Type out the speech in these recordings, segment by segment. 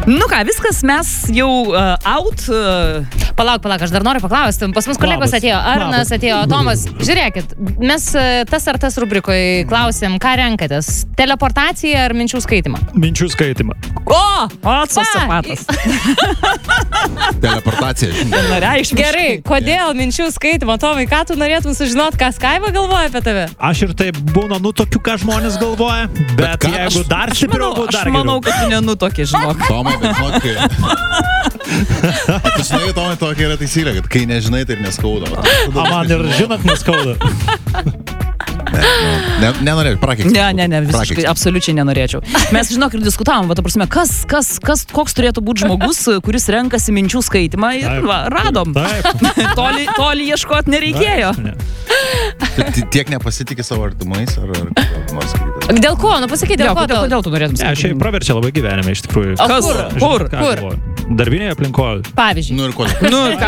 Nu ką, viskas, mes jau out. Palauk, aš dar noriu paklausti. Pas mus kolegos atėjo, Arnas atėjo, Tomas. Žiūrėkit, mes tas ar tas rubrikoje klausėm, ką renkatės? Teleportaciją ar minčių skaitimą? Minčių skaitimą. Sapatas. Teleportacija. Gerai, kodėl minčių skaitimą? Tomai, ką tu norėtum sužinoti, ką Skaiva galvoja apie tave? Aš ir taip būna, tokių, ką žmonės galvoja, bet jeigu dar stipriau, dar geriau. Aš manau, kad tu nenutokė, žinok. Tomai, bet tu žinai, Tomai, tokia yra taisyklė, kad kai nežinai, tai ir neskauda. Man ir žinot neskauda. Nenorėčiau, prakeiks. Ne, visiškai, absoliučiai nenorėčiau. Mes, žinok, ir diskutavom, ta prasme, koks turėtų būti žmogus, kuris renkasi minčių skaitimą ir radom. Toli ieškoti nereikėjo. Tiek nepasitikė savo artimais ar nors kitas. Dėl ko? Nu pasakyk, dėl ko? Kodėl tu norėtum sakyti? Šiaip praverčia labai gyvenime, iš tikrųjų. Kur? Darbinėje aplinkoje. Pavyzdžiui. Nu ir ko?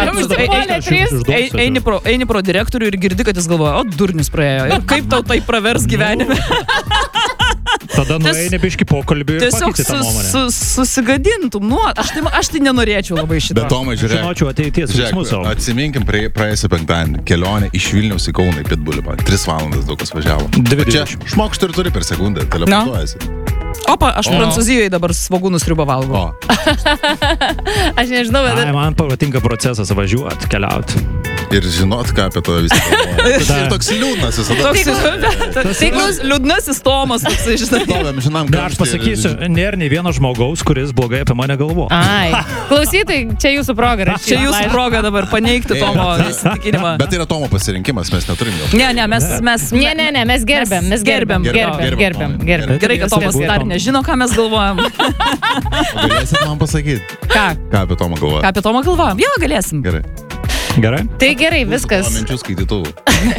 Eini pro direktorių ir girdi, kad jis galvoja, durnius praėjo. Ir kaip tau tai pravers gyvenime? Tada nueini biškį pokalbį ir pakeiti tą nuomonę. Susigadintum. Aš tai nenorėčiau labai šitą. Bet Tomai, žiūrėk. Žinočiau ateities veiksmus savo. Atsiminkim praėjusį penktadienį kelionę iš Vilniaus į Kauną į Pitbulį. 3 valandas daug kas važiavo. Čia šmokštą ir turi per sekundę, teleportuojasi. Opa, aš Prancūzijoje dabar svogūnų sriubą valgau. Aš nežinau, bet... Man patinka procesas važiuoti, keliauti. Ir žinot, ką apie to visą galvoja. Ir toks liūdnas visada. Liūdnasis Tomas, toksai, žinai. Aš pasakysiu, nėra nei vieno žmogaus, kuris blogai apie mane galvoja. Ai, klausytai, čia jūsų proga. Čia jūsų proga dabar paneigti Tomo įsitikinimą. Bet tai yra Tomo pasirinkimas, mes neturim jo. Ne, mes gerbėm. Gerai, kad Tomas dar nežino, ką mes galvojam. Galėsit man pasakyti? Ką apie Tomą galvojam? Ką apie Tomą galvojam? Jo, galėsim. Gerai? Tai gerai, viskas. Minčių skaitytuvų.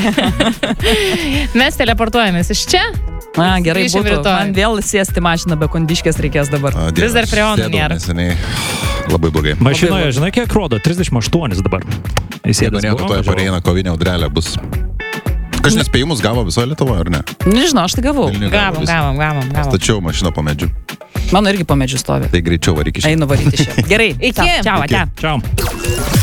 Mes teleportuojamės iš čia. Gerai būtų. Man vėl sėsti mašiną be kondiškės reikės dabar. Vis dar prie Ono nėra. Labai blogai. Mašinoje, žinai, kiek rodo? 38 dabar. Jeigu nieko, toje pareina kovinė audrelė bus. Kažkas spėjimus gavo visoje Lietuvoje, ar ne? Nežinau, aš tai gavau. Gavom. Stačiau mašiną po medžiu. Mano irgi po medžiu stovi. Tai greičiau varyk iš čia. Einu varyti iš čia. Gerai. Iki. Čiau. Čiau.